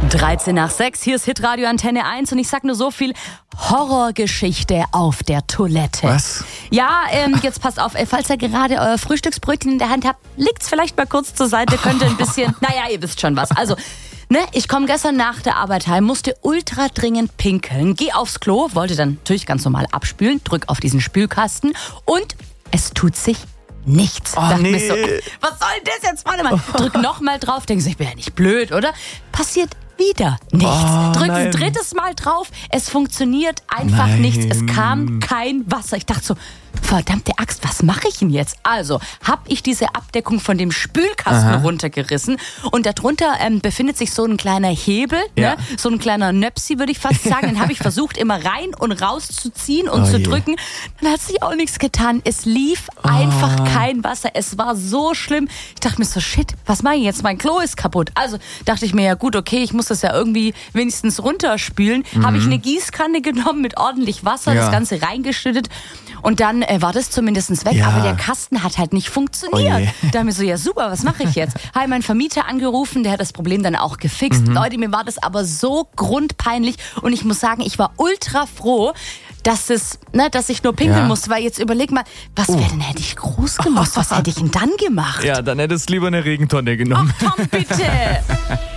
13 nach 6, hier ist Hitradio Antenne 1 und ich sag nur so viel: Horrorgeschichte auf der Toilette. Was? Ja, jetzt passt auf, falls ihr gerade euer Frühstücksbrötchen in der Hand habt, legt's vielleicht mal kurz zur Seite, könnte ein bisschen, naja, ihr wisst schon was. Also, ich komme gestern nach der Arbeit heim, musste ultra dringend pinkeln, geh aufs Klo, wollte dann natürlich ganz normal abspülen, drück auf diesen Spülkasten und es tut sich nichts. Oh, nee. Mir so, was soll das jetzt? Warte mal, drück nochmal drauf, denkst du, ich bin ja nicht blöd, oder? Passiert wieder nichts. Drück ein drittes Mal drauf, es funktioniert einfach nichts. Es kam kein Wasser. Ich dachte so, verdammte Axt, was mache ich denn jetzt? Also, habe ich diese Abdeckung von dem Spülkasten runtergerissen und darunter befindet sich so ein kleiner Hebel, ne? So ein kleiner Nöpsi, würde ich fast sagen. Den habe ich versucht, immer rein und raus zu ziehen und zu drücken. Dann hat sich auch nichts getan. Es lief einfach kein Wasser. Es war so schlimm. Ich dachte mir so, shit, was mache ich jetzt? Mein Klo ist kaputt. Also dachte ich mir, ja gut, okay, ich muss das ja irgendwie wenigstens runterspülen. Habe ich eine Gießkanne genommen mit ordentlich Wasser, das Ganze reingeschüttet. Und dann war das zumindest weg, aber der Kasten hat halt nicht funktioniert. Da haben wir so, ja super, was mache ich jetzt? Habe meinen Vermieter angerufen, der hat das Problem dann auch gefixt. Leute, mir war das aber so grundpeinlich und ich muss sagen, ich war ultra froh, dass ich nur pinkeln musste, weil jetzt überleg mal, was wäre denn, hätte ich groß gemacht? Was hätte ich denn dann gemacht? Ja, dann hättest du lieber eine Regentonne genommen. Ach komm, bitte!